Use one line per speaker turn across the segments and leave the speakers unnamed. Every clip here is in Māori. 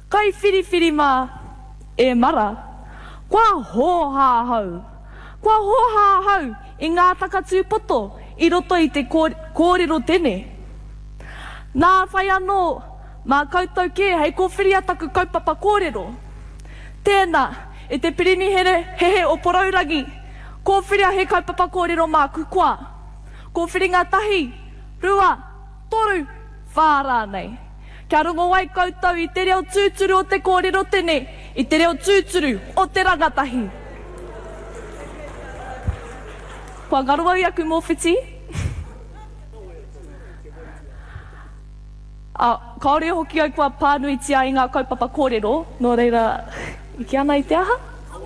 Kai whiriwhiri mā e mara. Kua hōhā hau. Kua hōhā hau i ngā takatū poto i roto i te kōrero tene. Nā whai anō mā koutou ke hei ko whiriataku kaupapa kōrero. Tēnā, e te pirini hehe o poraurangi, ko whiria he kaupapa kōrero mā kukua. Ko whiringa tahi, rua, toru, whārā nei. Kia rungo wai koutou i te reo tūturu o te kōrero tene, i te reo tūturu o te rangatahi. Kua garuau aku mō whiti. Kaore hoki au kua pānuitia i ngā kaupapa kōrero, nō reira, i ki ana i te aha?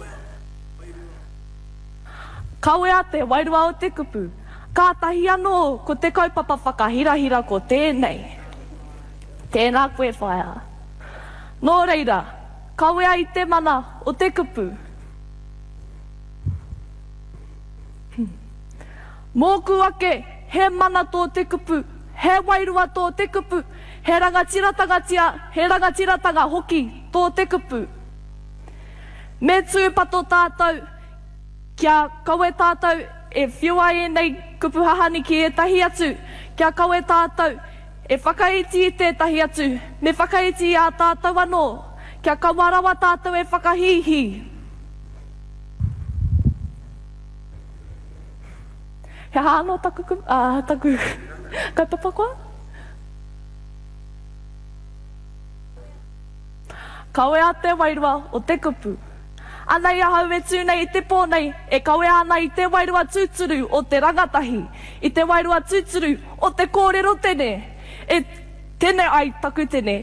Kaue a te wairua o te kupu, kātahi anō ko te kaupapa whakahirahira ko tēnei. Tēnā koe whaia. Nō reira, kaue a i te mana o te kupu. Mōku ake, he mana tō te kupu, he wairua tō te kupu, he rangatiratanga hoki tō te kupu. Me tūpato tātou, kia kaue tātou e whiua e nei kupu hahani ki e tahi atu, kia kaue tātou e whakaiti i tētahi atu, me whakaiti i a tātou anō, kia kawarawa tātou e whakahihi. He hāno taku kaupapa koa? Kaue a te wairua o te kupu. Anei ahau e tūnei i te pōnei, e kaue ana i te wairua tūturu o te rangatahi, i te wairua tūturu o te kōrero tene, e tene ai taku tene.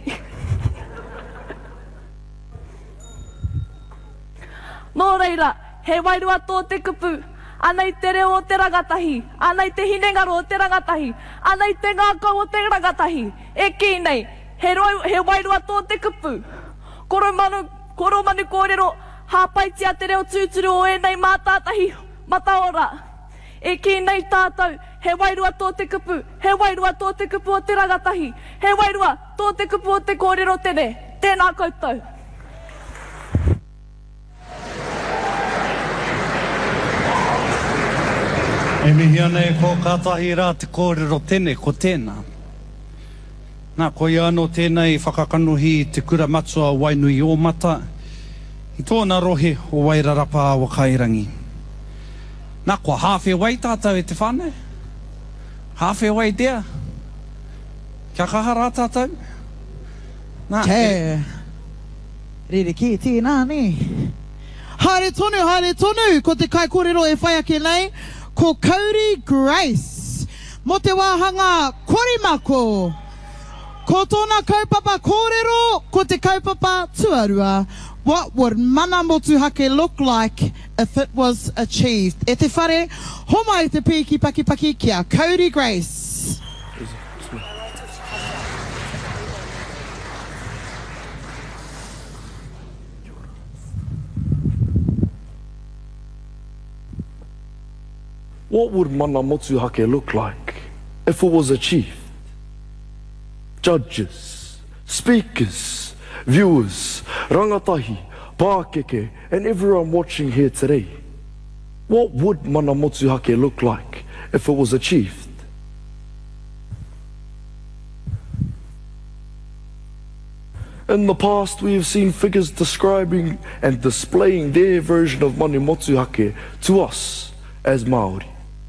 Nō reira, he wairua tō te kupu, anei te reo o te rangatahi, anei te hinengaro o te rangatahi, anei te ngākau o te rangatahi, e ki nei, he wairua tō te kupu. Koromanu kōrero, hāpaitia te reo tūturu o enei mātātahi mataora. E ki nei tātou, he wairua tō te kupu, he wairua tō te kupu o te rangatahi, he wairua tō te kupu o te kōrero tene. Tēnā koutou.
E mihi ana e ko kātahi rā te kōrero tene ko tēnā. Nā koe anō tēnei whakakanuhi i te kura matua Wainui o Mata, i tōna rohe o Wairarapa a Wakairangi. Nā kua hawhi wai tātou e te whānau? Hawhi wai dea? Kia kaha rā tātou? Nā,
Kia rere ki tēnā ne. Haere tonu, ko te kai kōrero e whai ake nei, ko Kauri Grace. Mo te wāhanga korimako. Ko tōna kaupapa kōrero, ko te kaupapa tuarua. What would mana motuhake look like if it was achieved? E te whare, homa i te piki paki kia Kauri Grace.
What would mana motuhake look like if it was achieved? Judges, speakers, viewers, rangatahi, pākeke, and everyone watching here today. What would mana motuhake look like if it was achieved? In the past, we have seen figures describing and displaying their version of mana motuhake to us as Māori.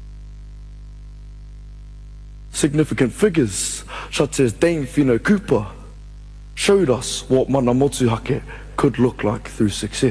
Significant figures such as Dame Whino Kupa showed us what mana motuhake could look like through success.